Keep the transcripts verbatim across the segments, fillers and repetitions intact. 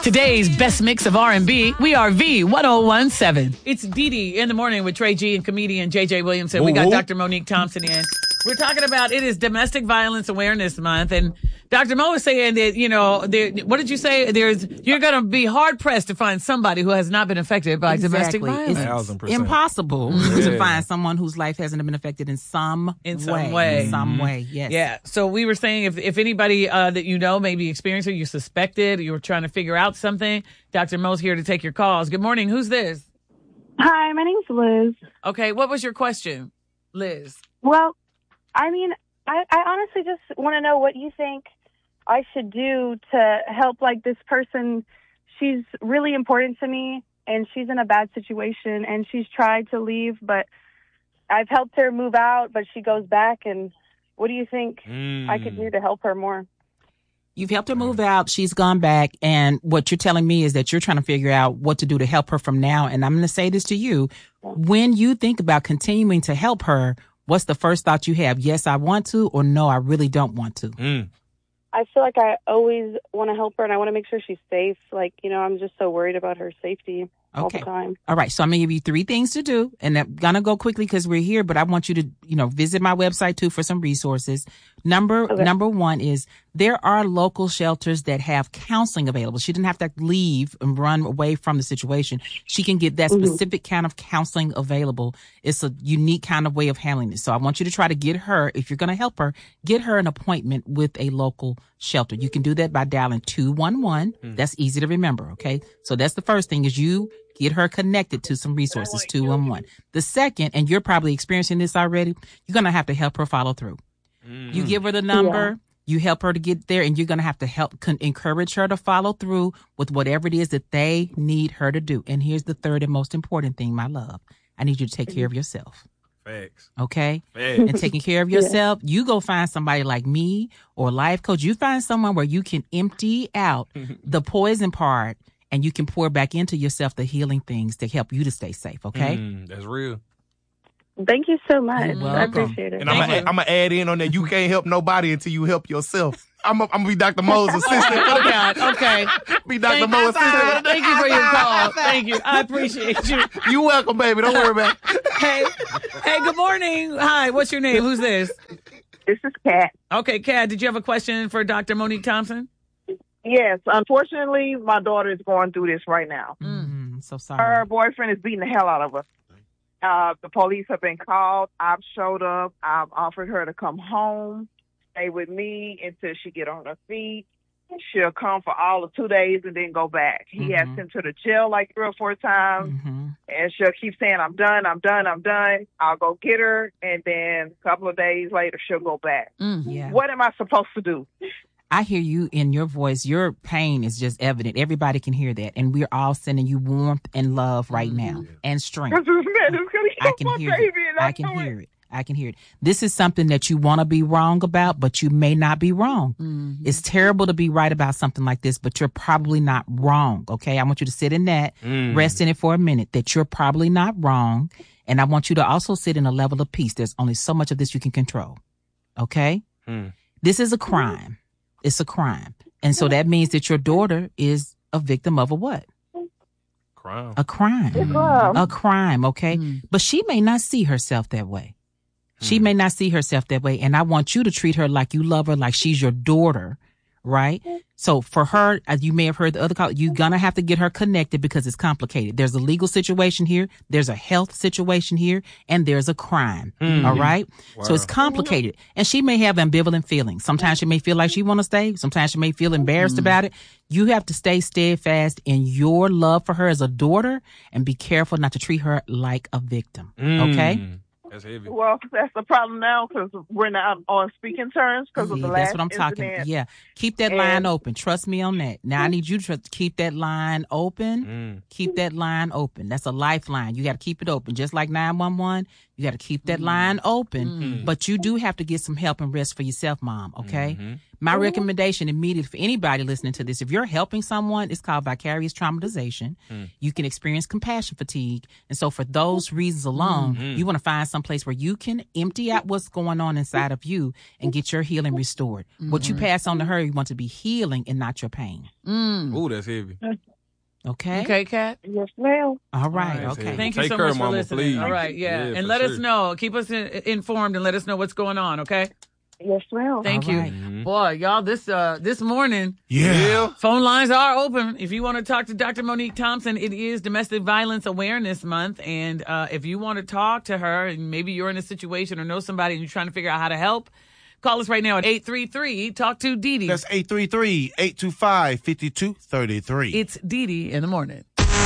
Today's best mix of R and B, we are V ten seventeen. It's Dee Dee in the morning with Trey G and comedian J J Williamson. We got Doctor Monique Thompson in. We're talking about it is Domestic Violence Awareness Month, and Doctor Mo is saying that, you know, there, what did you say? There's you're going to be hard pressed to find somebody who has not been affected by exactly. domestic violence. It's impossible yeah. to find someone whose life hasn't been affected in some in way. some way. In some way, yes. Yeah. So we were saying if if anybody uh, that you know may be experiencing, you suspected, you were trying to figure out something, Doctor Mo's here to take your calls. Good morning. Who's this? Hi, my name's Liz. Okay. What was your question, Liz? Well, I mean, I, I honestly just want to know what you think I should do to help, like, this person. She's really important to me, and she's in a bad situation, and she's tried to leave, but I've helped her move out, but she goes back, and what do you think mm. I could do to help her more? You've helped her move out. She's gone back. And what you're telling me is that you're trying to figure out what to do to help her from now. And I'm going to say this to you. When you think about continuing to help her, what's the first thought you have? Yes, I want to, or no, I really don't want to? Mm. I feel like I always want to help her, and I want to make sure she's safe. Like, you know, I'm just so worried about her safety all okay. the time. All right. So I'm going to give you three things to do, and I'm going to go quickly because we're here, but I want you to, you know, visit my website too for some resources. Number, okay. number one is there are local shelters that have counseling available. She didn't have to leave and run away from the situation. She can get that specific mm-hmm. kind of counseling available. It's a unique kind of way of handling it. So I want you to try to get her, if you're going to help her, get her an appointment with a local shelter. You can do that by dialing two one one. Mm. That's easy to remember. Okay. So that's the first thing is you get her connected to some resources, two one one. The second, and you're probably experiencing this already, you're going to have to help her follow through. Mm. You give her the number, yeah. you help her to get there, and you're going to have to help con- encourage her to follow through with whatever it is that they need her to do. And here's the third and most important thing, my love. I need you to take care of yourself. Facts. Okay? Facts. And taking care of yourself, yeah. you go find somebody like me or a life coach. You find someone where you can empty out the poison part and you can pour back into yourself the healing things to help you to stay safe, okay? Mm, that's real. Thank you so much. I appreciate it. And I'm going to add in on that. You can't help nobody until you help yourself. I'm going to be Doctor Mo's assistant. Oh, God. Okay. Be Doctor Mo's assistant. Thank you for your call. Thank you. I appreciate you. You're welcome, baby. Don't worry about it. Hey, hey, good morning. Hi, what's your name? Who's this? This is Kat. Okay, Kat, did you have a question for Doctor Monique Thompson? Yes. Unfortunately, my daughter is going through this right now. Mm, so sorry. Her boyfriend is beating the hell out of her. Uh, the police have been called. I've showed up. I've offered her to come home, stay with me until she get on her feet. She'll come for all of two days and then go back. He mm-hmm. has sent her to jail like three or four times, mm-hmm. and she'll keep saying, I'm done, I'm done, I'm done. I'll go get her, and then a couple of days later, she'll go back. Mm, yeah. What am I supposed to do? I hear you in your voice. Your pain is just evident. Everybody can hear that. And we're all sending you warmth and love right now and strength. I can hear it. I can hear it. I can hear it. This is something that you want to be wrong about, but you may not be wrong. Mm-hmm. It's terrible to be right about something like this, but you're probably not wrong. Okay. I want you to sit in that, mm. rest in it for a minute, that you're probably not wrong. And I want you to also sit in a level of peace. There's only so much of this you can control. Okay. Mm. This is a crime. It's a crime. And so that means that your daughter is a victim of a what? Crime. A crime. crime. A crime, okay? Mm. But she may not see herself that way. She mm. may not see herself that way. And I want you to treat her like you love her, like she's your daughter, right? So for her, as you may have heard the other call, you're going to have to get her connected because it's complicated. There's a legal situation here. There's a health situation here. And there's a crime. Mm. All right. Wow. So it's complicated. And she may have ambivalent feelings. Sometimes she may feel like she want to stay. Sometimes she may feel embarrassed mm. about it. You have to stay steadfast in your love for her as a daughter and be careful not to treat her like a victim. Mm. Okay. That's heavy. Well, that's the problem now because we're not on speaking terms because of the last That's what I'm talking about. Yeah. Keep that and line open. Trust me on that. Now, I need you to keep that line open. Mm. Keep that line open. That's a lifeline. You got to keep it open. Just like nine one one, you got to keep that mm. line open. Mm. But you do have to get some help and rest for yourself, Mom, okay? Mm-hmm. My Mm-hmm. recommendation immediately for anybody listening to this, if you're helping someone, it's called vicarious traumatization. Mm. You can experience compassion fatigue. And so for those reasons alone, Mm-hmm. you want to find some place where you can empty out what's going on inside of you and get your healing restored. Mm-hmm. What you pass on to her, you want to be healing and not your pain. Mm. Ooh, that's heavy. Okay? Okay, Kat. Yes, ma'am. All right. All right. Okay. Thank Take you so care, much for Mama, listening. please. All right, yeah. Yeah, and for let us sure. know. Keep us in, informed and let us know what's going on, okay? Yes, ma'am. Thank All you. right. Mm-hmm. Boy, y'all, this uh this morning, Yeah. phone lines are open. If you want to talk to Doctor Monique Thompson, it is Domestic Violence Awareness Month. And uh, if you want to talk to her, and maybe you're in a situation or know somebody and you're trying to figure out how to help, call us right now at eight three three, talk to Dee Dee. That's eight three three, eight two five, five two three three. It's Dee Dee in the morning.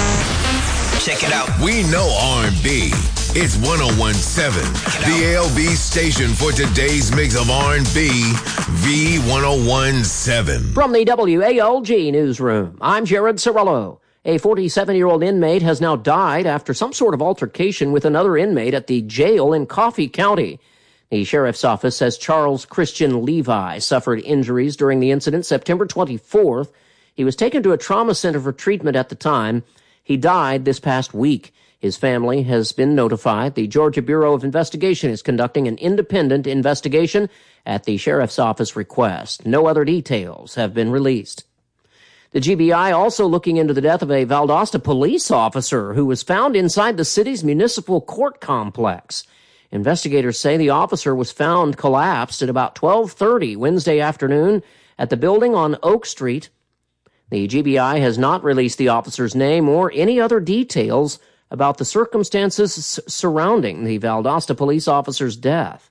Check it out. We know R and B. It's one oh one seven, the A L B station for today's mix of R and B, V one oh one seven. From the W A L G newsroom, I'm Jared Cirillo. A forty-seven-year-old inmate has now died after some sort of altercation with another inmate at the jail in Coffee County. The sheriff's office says Charles Christian Levi suffered injuries during the incident September twenty-fourth. He was taken to a trauma center for treatment at the time. He died this past week. His family has been notified. The Georgia Bureau of Investigation is conducting an independent investigation at the sheriff's office request. No other details have been released. The G B I also looking into the death of a Valdosta police officer who was found inside the city's municipal court complex. Investigators say the officer was found collapsed at about twelve thirty Wednesday afternoon at the building on Oak Street. The G B I has not released the officer's name or any other details about the circumstances s- surrounding the Valdosta police officer's death.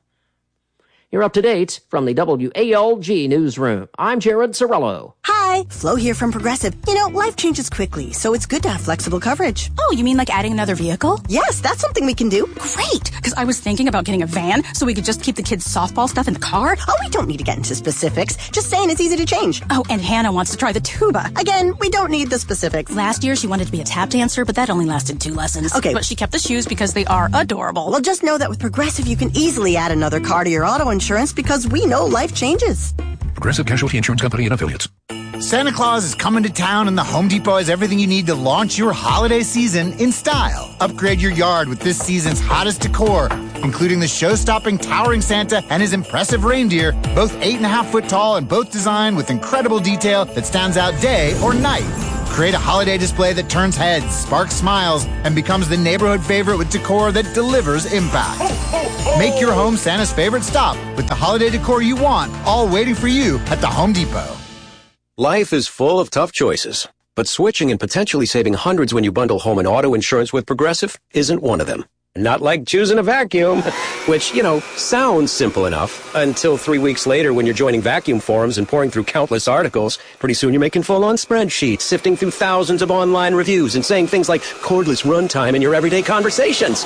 You're up to date from the W A L G newsroom. I'm Jared Cirillo. Hi, Flo here from Progressive. You know, life changes quickly, so it's good to have flexible coverage. Oh, you mean like adding another vehicle? Yes, that's something we can do. Great, because I was thinking about getting a van so we could just keep the kids' softball stuff in the car. Oh, we don't need to get into specifics. Just saying it's easy to change. Oh, and Hannah wants to try the tuba. Again, we don't need the specifics. Last year, she wanted to be a tap dancer, but that only lasted two lessons. Okay. But she kept the shoes because they are adorable. Well, just know that with Progressive, you can easily add another car to your auto insurance because we know life changes. Progressive Casualty Insurance Company and Affiliates. Santa Claus is coming to town, and the Home Depot has everything you need to launch your holiday season in style. Upgrade your yard with this season's hottest decor, including the show-stopping towering Santa and his impressive reindeer, both eight and a half foot tall and both designed with incredible detail that stands out day or night. Create a holiday display that turns heads, sparks smiles, and becomes the neighborhood favorite with decor that delivers impact. Make your home Santa's favorite stop with the holiday decor you want, all waiting for you at the Home Depot. Life is full of tough choices, but switching and potentially saving hundreds when you bundle home and auto insurance with Progressive isn't one of them. Not like choosing a vacuum, which, you know, sounds simple enough until three weeks later when you're joining vacuum forums and pouring through countless articles. Pretty soon you're making full-on spreadsheets, sifting through thousands of online reviews and saying things like cordless runtime in your everyday conversations.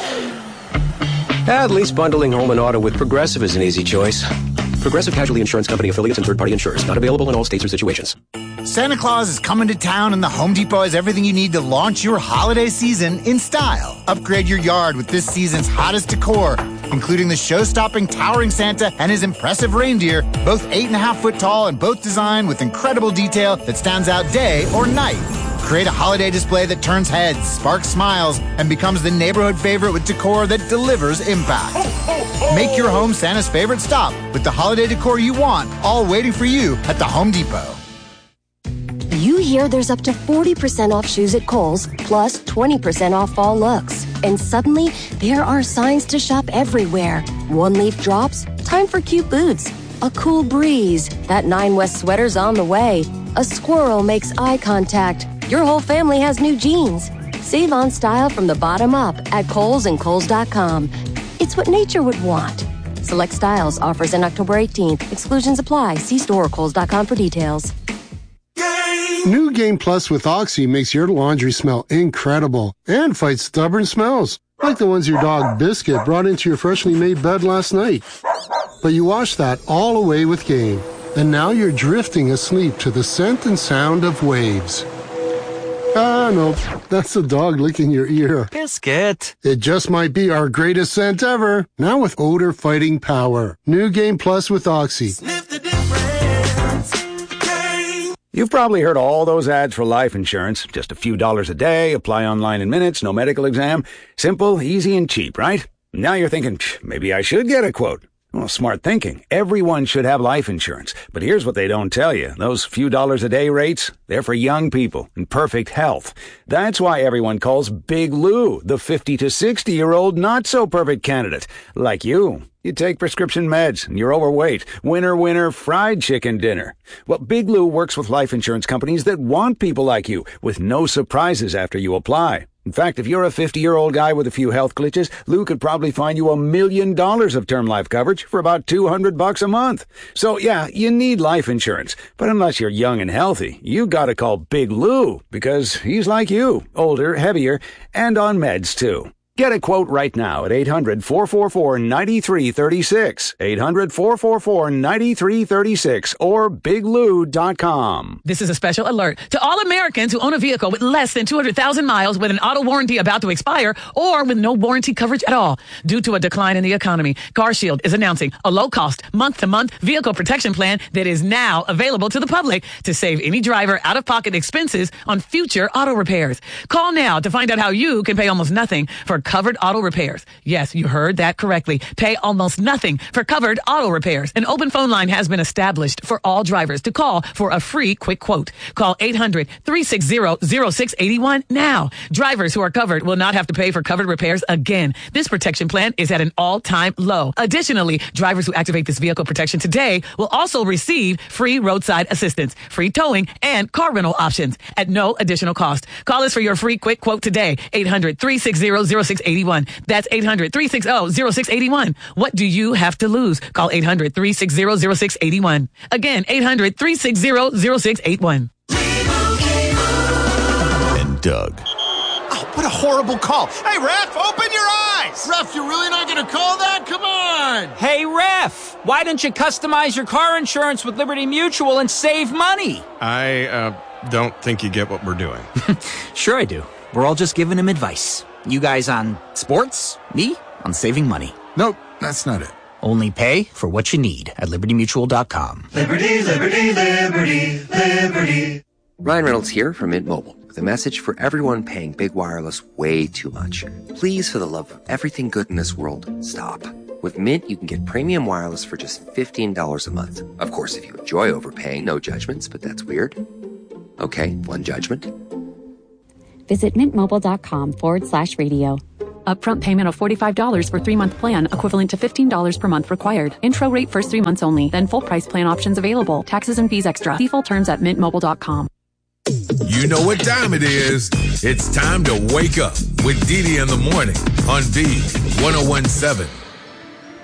At least bundling home and auto with Progressive is an easy choice. Progressive Casualty Insurance Company affiliates and third-party insurers. Not available in all states or situations. Santa Claus is coming to town, and the Home Depot has everything you need to launch your holiday season in style. Upgrade your yard with this season's hottest decor, including the show-stopping towering Santa and his impressive reindeer, both eight and a half foot tall and both designed with incredible detail that stands out day or night. Create a holiday display that turns heads, sparks smiles, and becomes the neighborhood favorite with decor that delivers impact. Make your home Santa's favorite stop with the holiday decor you want, all waiting for you at the Home Depot. You hear there's up to forty percent off shoes at Kohl's, plus twenty percent off fall looks. And suddenly, there are signs to shop everywhere. One-leaf drops, time for cute boots. A cool breeze, that Nine West sweater's on the way. A squirrel makes eye contact. Your whole family has new jeans. Save on style from the bottom up at Kohl's and Kohl's dot com. It's what nature would want. Select styles, offers in October eighteenth. Exclusions apply. See store or Kohl's dot com for details. New Game Plus with Oxy makes your laundry smell incredible and fights stubborn smells, like the ones your dog Biscuit brought into your freshly made bed last night. But you wash that all away with Game, and now you're drifting asleep to the scent and sound of waves. Ah, no, that's the dog licking your ear. Biscuit. It just might be our greatest scent ever, now with odor-fighting power. New Game Plus with Oxy. You've probably heard all those ads for life insurance. Just a few dollars a day, apply online in minutes, no medical exam. Simple, easy, and cheap, right? Now you're thinking, maybe I should get a quote. Well, smart thinking. Everyone should have life insurance. But here's what they don't tell you. Those few dollars a day rates, they're for young people in perfect health. That's why everyone calls Big Lou the fifty to sixty-year-old not-so-perfect candidate. Like you. You take prescription meds, and you're overweight. Winner, winner, fried chicken dinner. Well, Big Lou works with life insurance companies that want people like you, with no surprises after you apply. In fact, if you're a fifty-year-old guy with a few health glitches, Lou could probably find you a million dollars of term life coverage for about two hundred bucks a month. So, yeah, you need life insurance. But unless you're young and healthy, you gotta call Big Lou, because he's like you, older, heavier, and on meds, too. Get a quote right now at eight hundred, four four four, nine three three six, eight hundred, four four four, nine three three six, or big lou dot com. This is a special alert to all Americans who own a vehicle with less than two hundred thousand miles with an auto warranty about to expire or with no warranty coverage at all. Due to a decline in the economy, CarShield is announcing a low-cost, month-to-month vehicle protection plan that is now available to the public to save any driver out-of-pocket expenses on future auto repairs. Call now to find out how you can pay almost nothing for covered auto repairs. Yes, you heard that correctly. Pay almost nothing for covered auto repairs. An open phone line has been established for all drivers to call for a free quick quote. Call eight hundred, three six zero, zero six eight one now. Drivers who are covered will not have to pay for covered repairs again. This protection plan is at an all-time low. Additionally, drivers who activate this vehicle protection today will also receive free roadside assistance, free towing, and car rental options at no additional cost. Call us for your free quick quote today. eight hundred, three six zero, zero six eight one. That's eight hundred, three six zero, zero six eight one. What do you have to lose? Call eight hundred, three six zero, zero six eight one. Again, eight hundred, three six zero, zero six eight one. And Doug. Oh, what a horrible call. Hey, ref, open your eyes. Ref, you're really not going to call that? Come on. Hey, ref, why don't you customize your car insurance with Liberty Mutual and save money? I uh, don't think you get what we're doing. Sure I do. We're all just giving him advice. You guys on sports, me on saving money. Nope, that's not it. Only pay for what you need at liberty mutual dot com. Liberty, liberty, liberty, liberty. Ryan Reynolds here from Mint Mobile with a message for everyone paying big wireless way too much. Please, for the love of everything good in this world, stop. With Mint, you can get premium wireless for just fifteen dollars a month. Of course, if you enjoy overpaying, no judgments, but that's weird. Okay, one judgment. Visit mintmobile.com forward slash radio. Upfront payment of forty-five dollars for three-month plan, equivalent to fifteen dollars per month required. Intro rate first three months only, then full price plan options available. Taxes and fees extra. See full terms at mint mobile dot com. You know what time it is. It's time to wake up with Dee Dee in the morning on V one oh one seven.